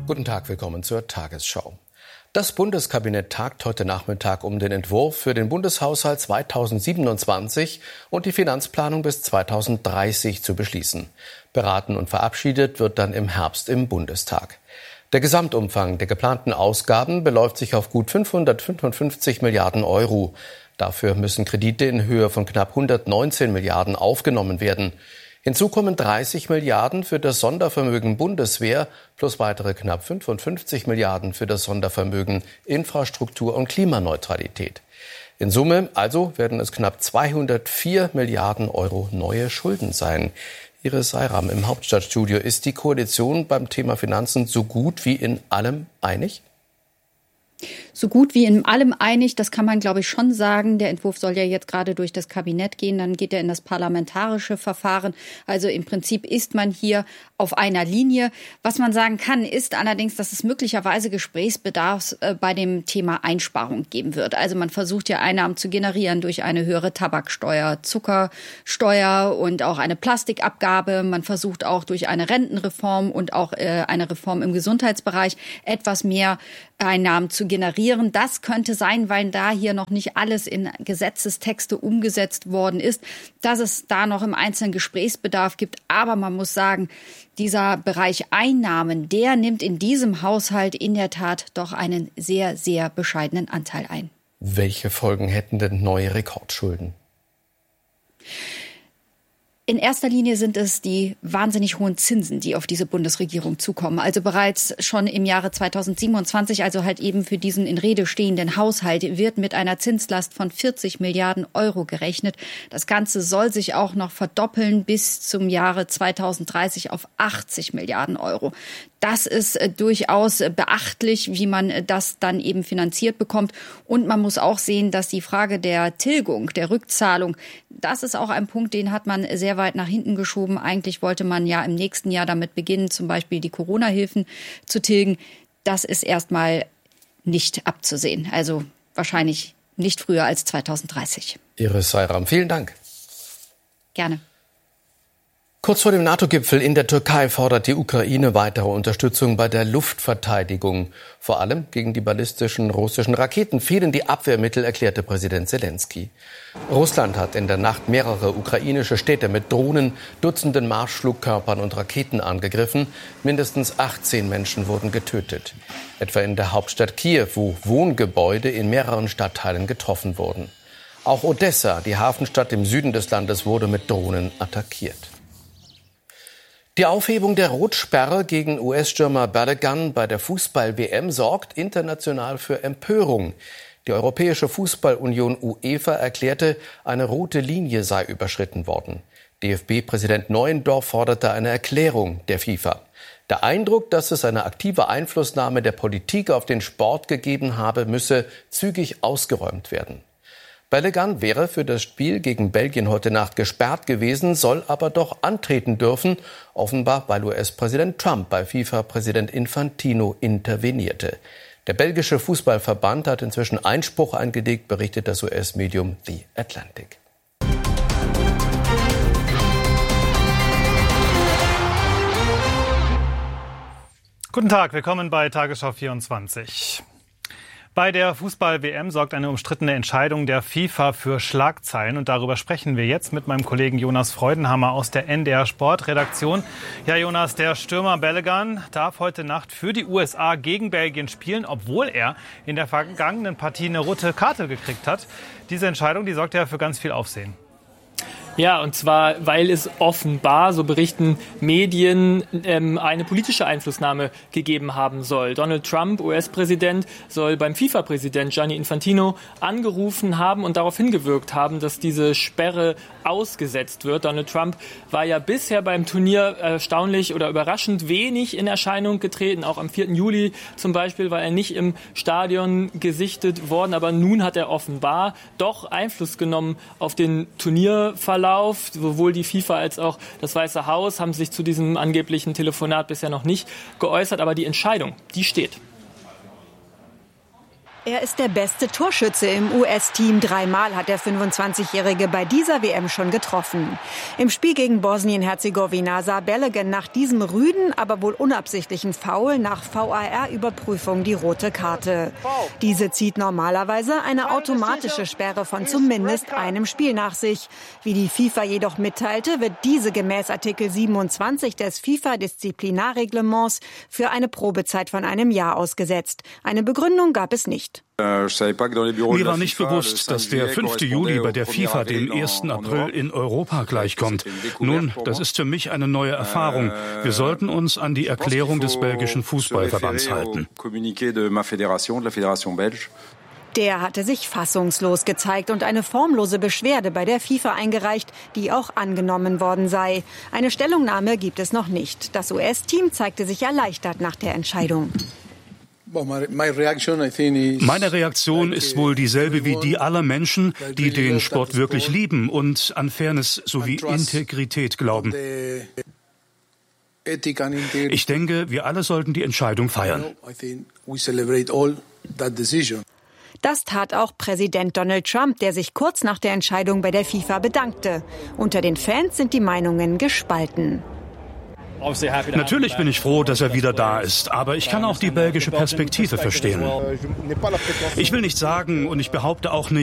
Guten Tag, willkommen zur Tagesschau. Das Bundeskabinett tagt heute Nachmittag, um den Entwurf für den Bundeshaushalt 2027 und die Finanzplanung bis 2030 zu beschließen. Beraten und verabschiedet wird dann im Herbst im Bundestag. Der Gesamtumfang der geplanten Ausgaben beläuft sich auf gut 555 Milliarden Euro. Dafür müssen Kredite in Höhe von knapp 119 Milliarden aufgenommen werden. Hinzu kommen 30 Milliarden für das Sondervermögen Bundeswehr plus weitere knapp 55 Milliarden für das Sondervermögen Infrastruktur und Klimaneutralität. In Summe also werden es knapp 204 Milliarden Euro neue Schulden sein. Iris Seiram im Hauptstadtstudio. Ist die Koalition beim Thema Finanzen so gut wie in allem einig? So gut wie in allem einig, das kann man, glaube ich, schon sagen. Der Entwurf soll ja jetzt gerade durch das Kabinett gehen, dann geht er in das parlamentarische Verfahren. Also im Prinzip ist man hier auf einer Linie. Was man sagen kann, ist allerdings, dass es möglicherweise Gesprächsbedarf bei dem Thema Einsparung geben wird. Also man versucht ja Einnahmen zu generieren durch eine höhere Tabaksteuer, Zuckersteuer und auch eine Plastikabgabe. Man versucht auch durch eine Rentenreform und auch eine Reform im Gesundheitsbereich etwas mehr Einnahmen zu generieren. Das könnte sein, weil da hier noch nicht alles in Gesetzestexte umgesetzt worden ist, dass es da noch im Einzelnen Gesprächsbedarf gibt. Aber man muss sagen, dieser Bereich Einnahmen, der nimmt in diesem Haushalt in der Tat doch einen sehr, sehr bescheidenen Anteil ein. Welche Folgen hätten denn neue Rekordschulden? In erster Linie sind es die wahnsinnig hohen Zinsen, die auf diese Bundesregierung zukommen. Also bereits schon im Jahre 2027, also halt eben für diesen in Rede stehenden Haushalt, wird mit einer Zinslast von 40 Milliarden Euro gerechnet. Das Ganze soll sich auch noch verdoppeln bis zum Jahre 2030 auf 80 Milliarden Euro. Das ist durchaus beachtlich, wie man das dann eben finanziert bekommt. Und man muss auch sehen, dass die Frage der Tilgung, der Rückzahlung, das ist auch ein Punkt, den hat man sehr weit nach hinten geschoben. Eigentlich wollte man ja im nächsten Jahr damit beginnen, zum Beispiel die Corona-Hilfen zu tilgen. Das ist erstmal nicht abzusehen. Also wahrscheinlich nicht früher als 2030. Iris Seiram, vielen Dank. Gerne. Kurz vor dem NATO-Gipfel in der Türkei fordert die Ukraine weitere Unterstützung bei der Luftverteidigung. Vor allem gegen die ballistischen russischen Raketen fehlen die Abwehrmittel, erklärte Präsident Selenskyj. Russland hat in der Nacht mehrere ukrainische Städte mit Drohnen, Dutzenden Marschflugkörpern und Raketen angegriffen. Mindestens 18 Menschen wurden getötet. Etwa in der Hauptstadt Kiew, wo Wohngebäude in mehreren Stadtteilen getroffen wurden. Auch Odessa, die Hafenstadt im Süden des Landes, wurde mit Drohnen attackiert. Die Aufhebung der Rotsperre gegen US-Stürmer Balogun bei der Fußball-WM sorgt international für Empörung. Die Europäische Fußballunion UEFA erklärte, eine rote Linie sei überschritten worden. DFB-Präsident Neuendorf forderte eine Erklärung der FIFA. Der Eindruck, dass es eine aktive Einflussnahme der Politik auf den Sport gegeben habe, müsse zügig ausgeräumt werden. Balogun wäre für das Spiel gegen Belgien heute Nacht gesperrt gewesen, soll aber doch antreten dürfen, offenbar weil US-Präsident Trump bei FIFA-Präsident Infantino intervenierte. Der belgische Fußballverband hat inzwischen Einspruch eingelegt, berichtet das US-Medium The Atlantic. Guten Tag, willkommen bei Tagesschau 24. Bei der Fußball-WM sorgt eine umstrittene Entscheidung der FIFA für Schlagzeilen. Und darüber sprechen wir jetzt mit meinem Kollegen Jonas Freudenhammer aus der NDR Sportredaktion. Ja, Jonas, der Stürmer Balogun darf heute Nacht für die USA gegen Belgien spielen, obwohl er in der vergangenen Partie eine rote Karte gekriegt hat. Diese Entscheidung, die sorgt ja für ganz viel Aufsehen. Ja, und zwar, weil es offenbar, so berichten Medien, eine politische Einflussnahme gegeben haben soll. Donald Trump, US-Präsident, soll beim FIFA-Präsident Gianni Infantino angerufen haben und darauf hingewirkt haben, dass diese Sperre ausgesetzt wird. Donald Trump war ja bisher beim Turnier erstaunlich oder überraschend wenig in Erscheinung getreten. Auch am 4. Juli zum Beispiel war er nicht im Stadion gesichtet worden. Aber nun hat er offenbar doch Einfluss genommen auf den Turnierverlauf. Sowohl die FIFA als auch das Weiße Haus haben sich zu diesem angeblichen Telefonat bisher noch nicht geäußert. Aber die Entscheidung, die steht. Er ist der beste Torschütze im US-Team. 3-mal hat der 25-Jährige bei dieser WM schon getroffen. Im Spiel gegen Bosnien-Herzegowina sah Balogun nach diesem rüden, aber wohl unabsichtlichen Foul nach VAR-Überprüfung die rote Karte. Diese zieht normalerweise eine automatische Sperre von zumindest einem Spiel nach sich. Wie die FIFA jedoch mitteilte, wird diese gemäß Artikel 27 des FIFA-Disziplinarreglements für eine Probezeit von einem Jahr ausgesetzt. Eine Begründung gab es nicht. Mir war nicht bewusst, dass der 5. Juli bei der FIFA dem 1. April in Europa gleichkommt. Nun, das ist für mich eine neue Erfahrung. Wir sollten uns an die Erklärung des belgischen Fußballverbands halten. Der hatte sich fassungslos gezeigt und eine formlose Beschwerde bei der FIFA eingereicht, die auch angenommen worden sei. Eine Stellungnahme gibt es noch nicht. Das US-Team zeigte sich erleichtert nach der Entscheidung. Meine Reaktion ist wohl dieselbe wie die aller Menschen, die den Sport wirklich lieben und an Fairness sowie Integrität glauben. Ich denke, wir alle sollten die Entscheidung feiern. Das tat auch Präsident Donald Trump, der sich kurz nach der Entscheidung bei der FIFA bedankte. Unter den Fans sind die Meinungen gespalten. Natürlich bin ich froh, dass er wieder da ist, aber ich kann auch die belgische Perspektive verstehen. Ich will nicht sagen und ich behaupte auch nicht,